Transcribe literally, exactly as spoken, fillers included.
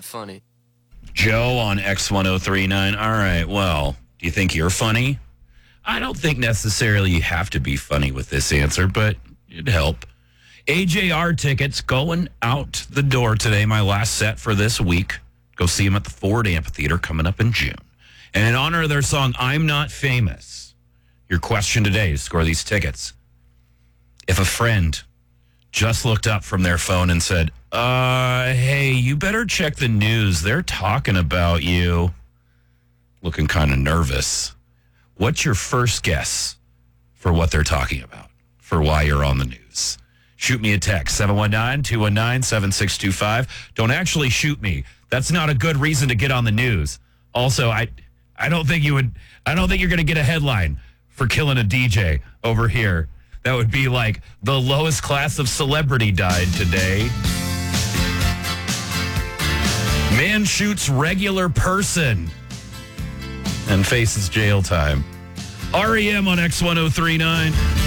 funny. Joe on X ten thirty-nine. All right, well, do you think you're funny? I don't think necessarily you have to be funny with this answer, but it'd help. A J R tickets going out the door today, my last set for this week. Go see them at the Ford Amphitheater coming up in June. And in honor of their song, I'm Not Famous, your question today to score these tickets. If a friend just looked up from their phone and said, uh, hey, you better check the news. They're talking about you. Looking kind of nervous. What's your first guess for what they're talking about, for why you're on the news? Shoot me a text, seven one nine, two one nine, seven six two five. Don't actually shoot me. That's not a good reason to get on the news. Also, I I don't think you would, I don't think you're going to get a headline for killing a D J over here. That would be like the lowest class of celebrity died today. Man shoots regular person and faces jail time. R E M on X ten thirty-nine.